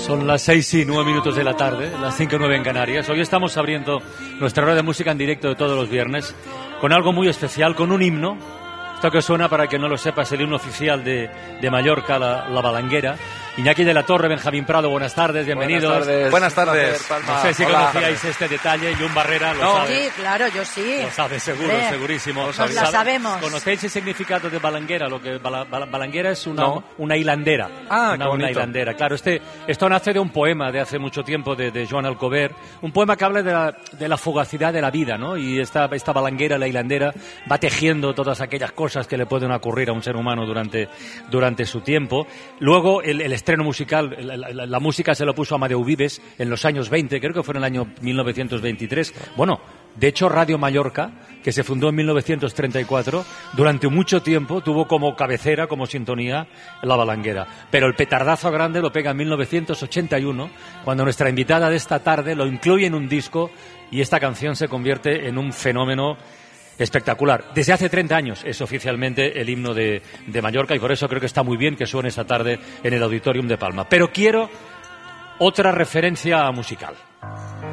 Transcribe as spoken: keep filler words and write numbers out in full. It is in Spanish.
Son las seis y nueve minutos de la tarde, las cinco y nueve en Canarias. Hoy estamos abriendo nuestra hora de música en directo de todos los viernes con algo muy especial, con un himno. Esto que suena, para que no lo sepa, es el himno oficial de, de Mallorca, la, la Balanguera. Iñaki de la Torre, Benjamín Prado, buenas tardes, bienvenidos. Buenas tardes. Buenas tardes. No sé si Hola. conocíais este detalle, Jun Barrera lo No. sabe. Sí, claro, yo sí. Lo sabe seguro, Hombre, segurísimo. nos la ¿Sabe- sabemos. ¿Conocéis el significado de balanguera? Lo que bala- bala- balanguera es una, No. una hilandera. Ah, una, qué bonito. una hilandera. Claro, este, esto nace de un poema de hace mucho tiempo de, de Joan Alcover. Un poema que habla de la, de la fugacidad de la vida, ¿no? Y esta, esta balanguera, la hilandera, va tejiendo todas aquellas cosas que le pueden ocurrir a un ser humano durante, durante su tiempo. Luego, el, el estreno musical, la, la- la música se lo puso Amadeu Vives en los años veinte, creo que fue en el año mil novecientos veintitrés. Bueno, de hecho, Radio Mallorca, que se fundó en mil novecientos treinta y cuatro, durante mucho tiempo tuvo como cabecera, como sintonía, la balanguera. Pero el petardazo grande lo pega en mil novecientos ochenta y uno, cuando nuestra invitada de esta tarde lo incluye en un disco y esta canción se convierte en un fenómeno espectacular. Desde hace treinta años es oficialmente el himno de, de Mallorca y por eso creo que está muy bien que suene esta tarde en el Auditorium de Palma. Pero quiero otra referencia musical.